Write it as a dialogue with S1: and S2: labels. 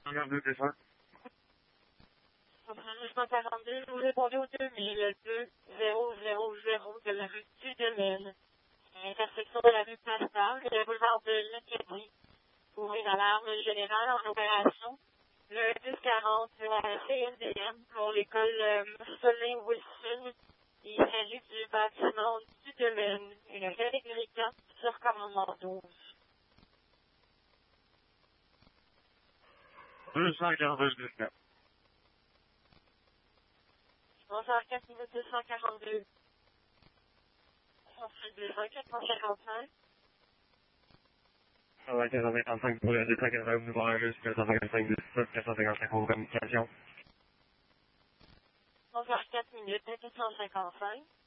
S1: Regarde le dessin.
S2: 142, vous répondez au 2002 000 de la rue Sud-de-Lille. Intersection de la rue Pasteur et le boulevard de l'Académie. Ouvrez l'alarme générale en opération. Le 1040 de la CNDM pour l'école Marcelin Wilson. Il s'agit du bâtiment Sud-de-Lille. Une vérification sur commandement 12.
S1: 242.
S2: Bonsoir, 4 minutes 242. Ensuite, 455.
S1: Ça va 455 pour le 280 numéro jusqu'à 155 17 455 en communication.
S2: Bonsoir, 4 minutes 455.